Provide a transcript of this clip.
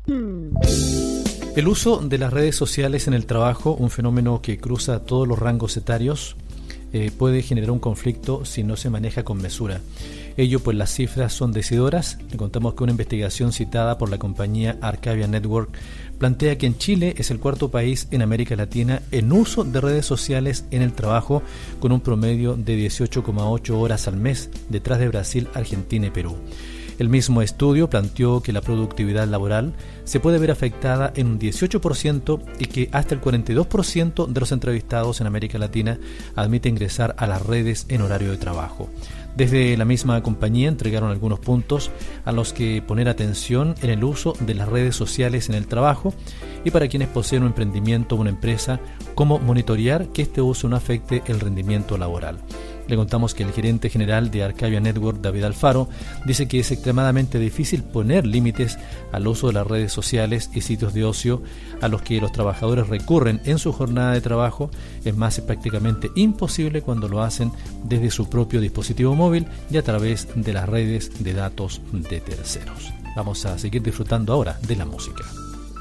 El uso de las redes sociales en el trabajo, un fenómeno que cruza todos los rangos etarios, puede generar un conflicto si no se maneja con mesura. Ello pues las cifras son decidoras. Le contamos que una investigación citada por la compañía Arcadia Network plantea que en Chile es el cuarto país en América Latina en uso de redes sociales en el trabajo, con un promedio de 18,8 horas al mes, detrás de Brasil, Argentina y Perú. El mismo estudio planteó que la productividad laboral se puede ver afectada en un 18% y que hasta el 42% de los entrevistados en América Latina admite ingresar a las redes en horario de trabajo. Desde la misma compañía entregaron algunos puntos a los que poner atención en el uso de las redes sociales en el trabajo, y para quienes poseen un emprendimiento o una empresa, cómo monitorear que este uso no afecte el rendimiento laboral. Le contamos que el gerente general de Arcadia Network, David Alfaro, dice que es extremadamente difícil poner límites al uso de las redes sociales y sitios de ocio a los que los trabajadores recurren en su jornada de trabajo. Es más, es prácticamente imposible cuando lo hacen desde su propio dispositivo móvil y a través de las redes de datos de terceros. Vamos a seguir disfrutando ahora de la música.